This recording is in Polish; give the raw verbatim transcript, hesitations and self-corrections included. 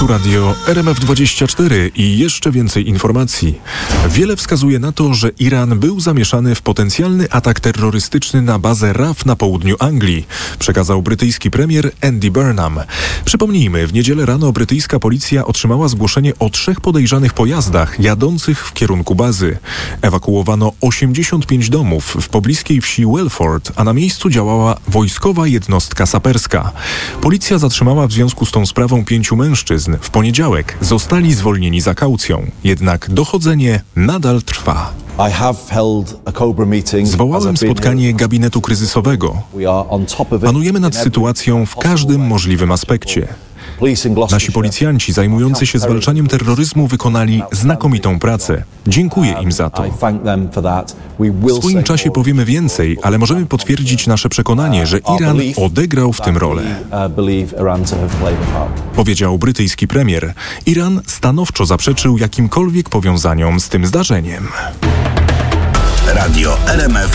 Tu radio R M F dwadzieścia cztery i jeszcze więcej informacji. Wiele wskazuje na to, że Iran był zamieszany w potencjalny atak terrorystyczny na bazę R A F na południu Anglii, przekazał brytyjski premier Andy Burnham. Przypomnijmy, w niedzielę rano brytyjska policja otrzymała zgłoszenie o trzech podejrzanych pojazdach jadących w kierunku bazy. Ewakuowano osiemdziesiąt pięć domów w pobliskiej wsi Welford, a na miejscu działała wojskowa jednostka saperska. Policja zatrzymała w związku z tą sprawą pięciu mężczyzn. W poniedziałek zostali zwolnieni za kaucją. Jednak dochodzenie nadal trwa. Zwołałem spotkanie gabinetu kryzysowego. Panujemy nad sytuacją w każdym możliwym aspekcie. Nasi policjanci zajmujący się zwalczaniem terroryzmu wykonali znakomitą pracę. Dziękuję im za to. W swoim czasie powiemy więcej, ale możemy potwierdzić nasze przekonanie, że Iran odegrał w tym rolę. Powiedział brytyjski premier. Iran stanowczo zaprzeczył jakimkolwiek powiązaniom z tym zdarzeniem. Radio R M F